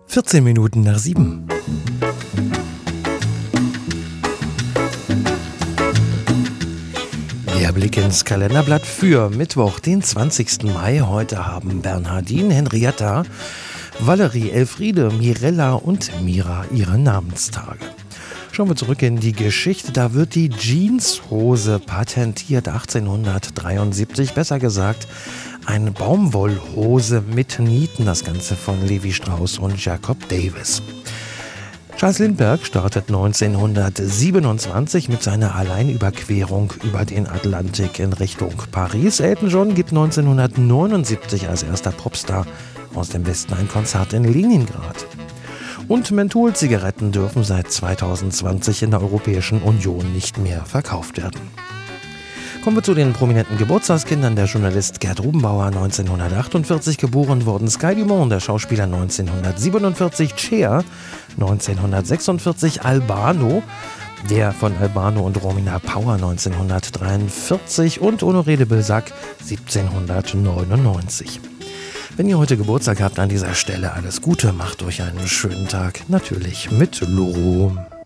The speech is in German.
14 Minuten nach 7. Der Blick ins Kalenderblatt für Mittwoch, den 20. Mai. Heute haben Bernhardine, Henrietta, Valerie, Elfriede, Mirella und Mira ihre Namenstage. Schauen wir zurück in die Geschichte. Da wird die Jeanshose patentiert, 1873, besser gesagt eine Baumwollhose mit Nieten, das Ganze von Levi Strauss und Jacob Davis. Charles Lindbergh startet 1927 mit seiner Alleinüberquerung über den Atlantik in Richtung Paris. Elton John gibt 1979 als erster Popstar aus dem Westen ein Konzert in Leningrad. Und Mentholzigaretten dürfen seit 2020 in der Europäischen Union nicht mehr verkauft werden. Kommen wir zu den prominenten Geburtstagskindern. Der Journalist Gerd Rubenbauer, 1948 geboren worden. Sky Dumont, der Schauspieler, 1947. Cher, 1946. Albano, der von Albano und Romina Power, 1943. Und Honoré de Balzac, 1799. Wenn ihr heute Geburtstag habt, an dieser Stelle alles Gute, macht euch einen schönen Tag. Natürlich mit Loro.